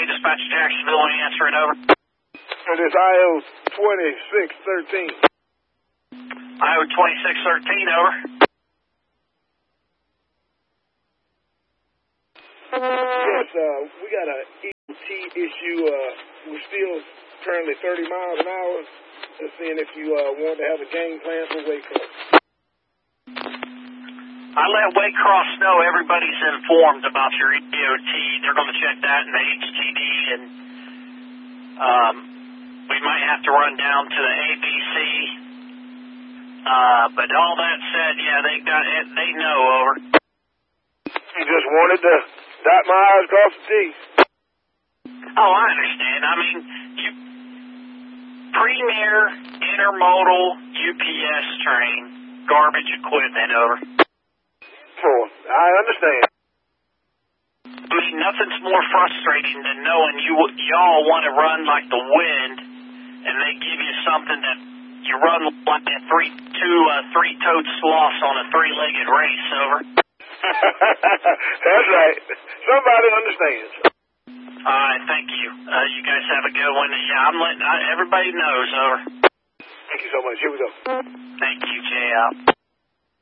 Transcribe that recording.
Dispatch Jacksonville, answering over. It is IO 2613. IO 2613, over. Yes, we got a EOT issue. We're still currently 30 miles an hour. Just seeing if you want to have a game plan for Waycross. I let Waycross know everybody's informed about your EOT. They're going to check that in the HTD, and we might have to run down to the ABC. But all that said, yeah, they got it. They know, over. You just wanted to dot my I's, cross the T's. Oh, I understand. I mean, Premier Intermodal UPS train, garbage equipment, over. I understand. I mean, nothing's more frustrating than knowing y'all want to run like the wind, and they give you something that you run like a three-toed sloth on a three-legged race, over. That's right. Somebody understands. All right, thank you. You guys have a good one. Yeah, I'm letting everybody knows, over. Thank you so much. Here we go. Thank you, Jay.